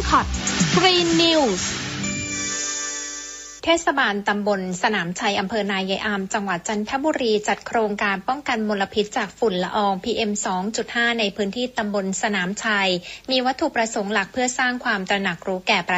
พอต Green News เทศบาลตำบลสนามชัยอำเภอนายายอามจังหวัดจันทบุรีจัดโครงการป้องกันมลพิษจากฝุ่นละออง PM 2.5 ในพื้นที่ตำบลสนามชัยมีวัตถุประสงค์หลักเพื่อสร้างความตระหนักรู้แก่ประ